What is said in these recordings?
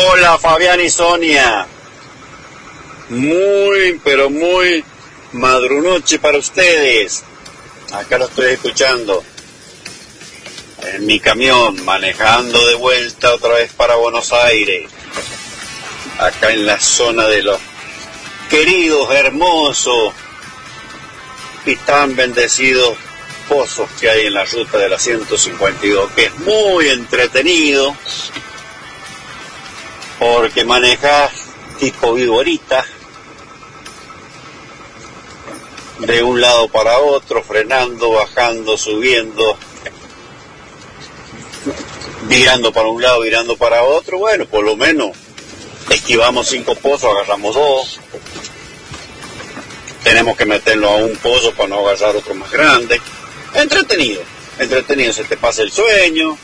Hola Fabián y Sonia. Muy, pero muy madrunoche para ustedes. Acá lo estoy escuchando en mi camión, manejando de vuelta otra vez para Buenos Aires. Acá en la zona de los queridos, hermosos y tan bendecidos pozos que hay en la ruta de la 152, que es muy entretenido porque manejas tipo viborita de un lado para otro, frenando, bajando, subiendo, virando para un lado, virando para otro. Bueno, por lo menos esquivamos 5 pozos, agarramos 2. Tenemos que meterlo a un pozo para no agarrar otro más grande. Entretenido, se te pasa el sueño,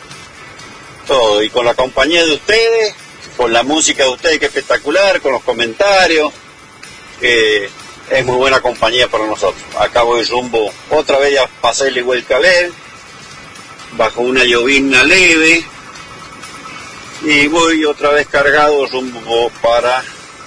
todo, y con la compañía de ustedes, con la música de ustedes que es espectacular, con los comentarios, que es muy buena compañía para nosotros. Acá voy rumbo, otra vez ya pasé el Iguelcalé, bajo una llovizna leve, y voy otra vez cargado rumbo para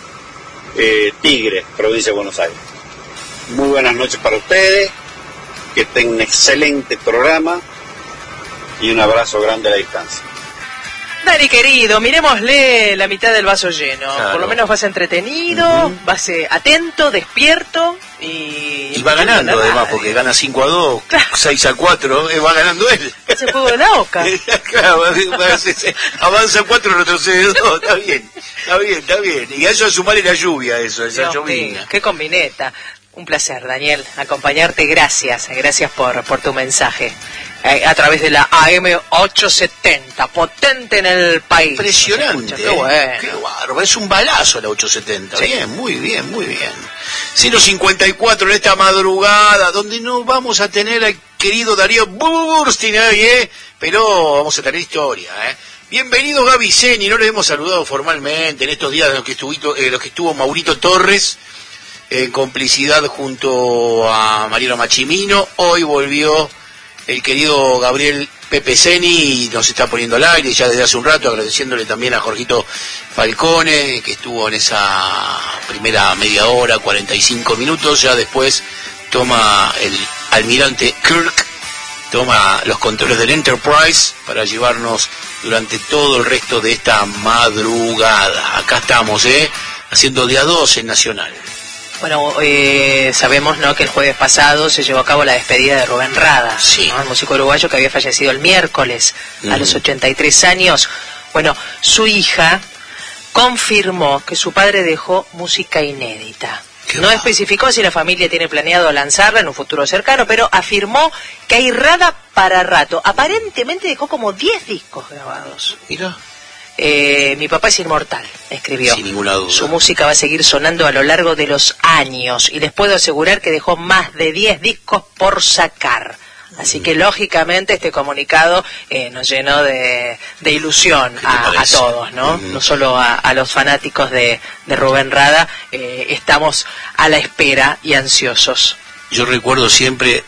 Tigre, provincia de Buenos Aires. Muy buenas noches para ustedes, que tengan un excelente programa y un abrazo grande a la distancia. Dani querido, miremosle la mitad del vaso lleno. Claro. Por lo menos vas entretenido, vas atento, despierto y va ganando además, porque gana 5-2, claro. 6-4, va ganando él. Ese juego de la Oca. Claro, avanza 4, retrocede 2, está bien. Y a eso sumarle la lluvia, esa llovina. Qué combineta. Un placer, Daniel, acompañarte. Gracias por tu mensaje. A través de la AM870, potente en el país. Impresionante, qué bárbaro, es un balazo la 870. Sí. Bien, muy bien. 154 en esta madrugada, donde no vamos a tener al querido Darío Burstin hoy, pero vamos a tener historia, Bienvenido Gaby Zeni, no le hemos saludado formalmente en estos días en los que estuvo Maurito Torres, en complicidad junto a Mariano Machimino. Hoy volvió el querido Gabriel Pepe Zeni y nos está poniendo al aire ya desde hace un rato, agradeciéndole también a Jorgito Falcone, que estuvo en esa primera media hora, 45 minutos. Ya después toma el almirante Kirk, toma los controles del Enterprise para llevarnos durante todo el resto de esta madrugada. Acá estamos, haciendo de a 2 en Nacional. Bueno, sabemos, ¿no?, que el jueves pasado se llevó a cabo la despedida de Rubén Rada, sí, ¿no?, el músico uruguayo que había fallecido el miércoles a los 83 años. Bueno, su hija confirmó que su padre dejó música inédita. No especificó si la familia tiene planeado lanzarla en un futuro cercano, pero afirmó que hay Rada para rato. Aparentemente dejó como 10 discos grabados. Mira. Mi papá es inmortal, escribió. Sin ninguna duda. Su música va a seguir sonando a lo largo de los años y les puedo asegurar que dejó más de 10 discos por sacar. Así que lógicamente este comunicado nos llenó de ilusión a todos, ¿no? No solo a los fanáticos de Rubén Rada, estamos a la espera y ansiosos. Yo recuerdo siempre,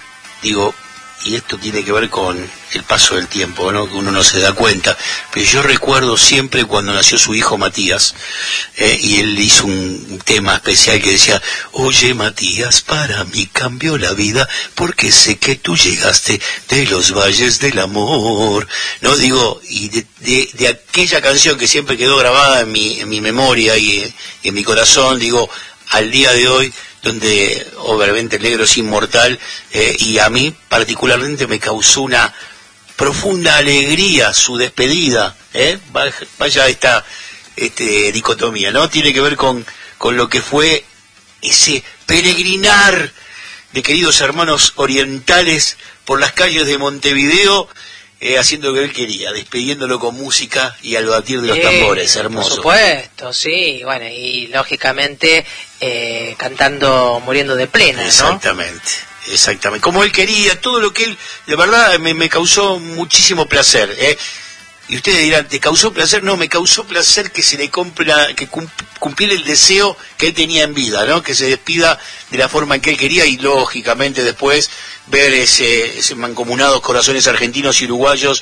y esto tiene que ver con el paso del tiempo, ¿no?, que uno no se da cuenta, pero yo recuerdo siempre cuando nació su hijo Matías, y él hizo un tema especial que decía: oye Matías, para mí cambió la vida, porque sé que tú llegaste de los valles del amor, ¿no? Y de aquella canción que siempre quedó grabada en mi memoria y en mi corazón, al día de hoy, donde obviamente el negro es inmortal, y a mí particularmente me causó una profunda alegría su despedida, vaya esta dicotomía, ¿no? Tiene que ver con lo que fue ese peregrinar de queridos hermanos orientales por las calles de Montevideo, haciendo lo que él quería, despidiéndolo con música y al batir de los tambores, hermoso. Por supuesto, sí, bueno, y lógicamente cantando Muriendo de Plena, ¿no? Exactamente, como él quería, todo lo que él, de verdad, me causó muchísimo placer, Y ustedes dirán, ¿te causó placer? No, me causó placer que se le cumpliera el deseo que él tenía en vida, ¿no? Que se despida de la forma en que él quería, y lógicamente después ver ese mancomunados corazones argentinos y uruguayos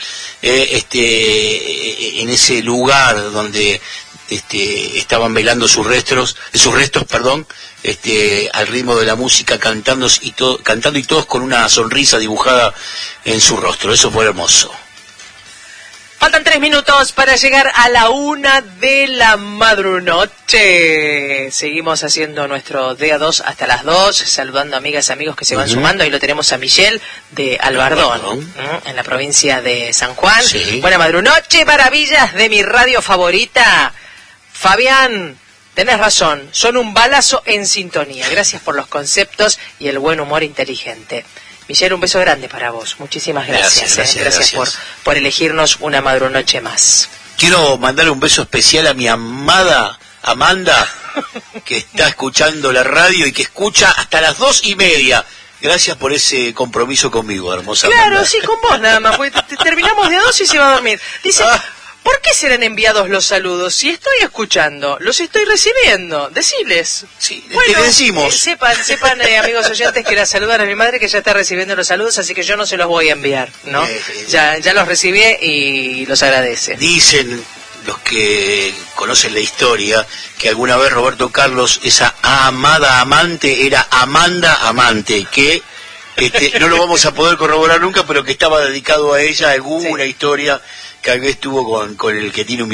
en ese lugar donde estaban velando sus restos, al ritmo de la música, cantando y todos con una sonrisa dibujada en su rostro. Eso fue hermoso. Faltan 3 minutos para llegar a la 1 de la madrunoche. Seguimos haciendo nuestro DA2 hasta las 2, saludando amigas y amigos que se van sumando. Ahí lo tenemos a Michelle de Albardón, en la provincia de San Juan. Sí. Buena madrunoche, maravillas de mi radio favorita. Fabián, tenés razón, son un balazo en sintonía. Gracias por los conceptos y el buen humor inteligente. Michelle, un beso grande para vos. Muchísimas gracias. Gracias por elegirnos una madrunoche más. Quiero mandar un beso especial a mi amada Amanda, que está escuchando la radio y que escucha hasta las 2:30. Gracias por ese compromiso conmigo, hermosa Claro, Amanda. Sí, con vos nada más. Terminamos de 2 y se va a dormir. Dice... ¿Por qué serán enviados los saludos? Si estoy escuchando, los estoy recibiendo. Deciles. Sí, bueno, te decimos. Sepan, amigos oyentes, que la saludan a mi madre, que ya está recibiendo los saludos, así que yo no se los voy a enviar, ¿no? Ya los recibí y los agradece. Dicen los que conocen la historia que alguna vez Roberto Carlos, esa amada amante, era Amanda Amante, que no lo vamos a poder corroborar nunca, pero que estaba dedicado a ella alguna historia que tal vez tuvo con el que tiene un